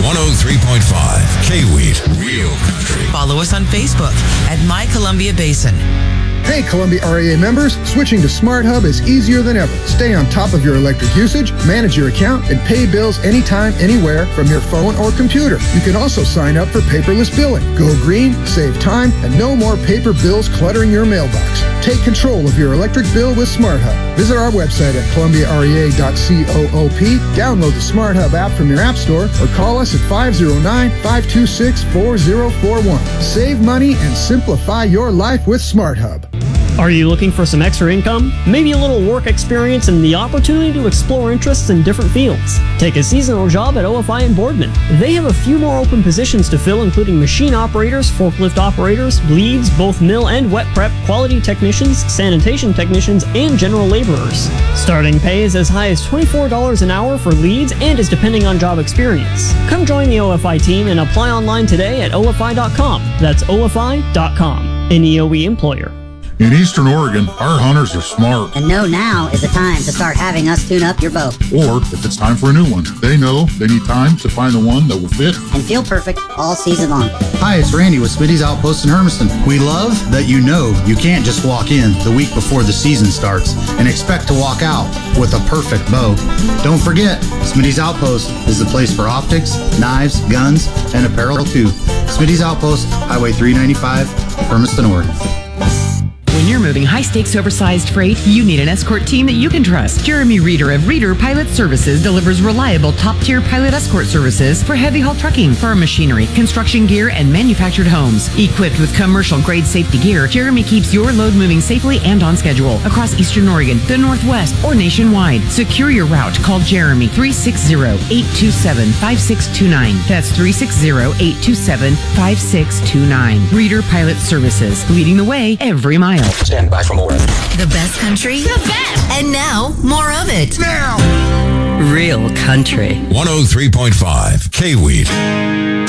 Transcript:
103.5 K-Wheat, Real Country. Follow us on Facebook at My Columbia Basin. Hey, Columbia REA members, switching to SmartHub is easier than ever. Stay on top of your electric usage, manage your account, and pay bills anytime, anywhere from your phone or computer. You can also sign up for paperless billing. Go green, save time, and no more paper bills cluttering your mailbox. Take control of your electric bill with SmartHub. Visit our website at columbiarea.coop, download the SmartHub app from your app store, or call us at 509-526-4041. Save money and simplify your life with SmartHub. Are you looking for some extra income? Maybe a little work experience and the opportunity to explore interests in different fields? Take a seasonal job at OFI in Boardman. They have a few more open positions to fill, including machine operators, forklift operators, leads, both mill and wet prep, quality technicians, sanitation technicians, and general laborers. Starting pay is as high as $24 an hour for leads and is depending on job experience. Come join the OFI team and apply online today at OFI.com. That's OFI.com. An EOE employer. In Eastern Oregon, our hunters are smart. And know now is the time to start having us tune up your bow. Or, if it's time for a new one, they know they need time to find the one that will fit and feel perfect all season long. Hi, it's Randy with Smitty's Outpost in Hermiston. We love that you know you can't just walk in the week before the season starts and expect to walk out with a perfect bow. Don't forget, Smitty's Outpost is the place for optics, knives, guns, and apparel too. Smitty's Outpost, Highway 395, Hermiston, Oregon. When you're moving high-stakes, oversized freight, you need an escort team that you can trust. Jeremy Reeder of Reeder Pilot Services delivers reliable, top-tier pilot escort services for heavy-haul trucking, farm machinery, construction gear, and manufactured homes. Equipped with commercial-grade safety gear, Jeremy keeps your load moving safely and on schedule across Eastern Oregon, the Northwest, or nationwide. Secure your route. Call Jeremy 360-827-5629. That's 360-827-5629. Reeder Pilot Services, leading the way every mile. Stand by for more. The best country? The best! And now, more of it. Now! Real Country. 103.5 K-Wheat.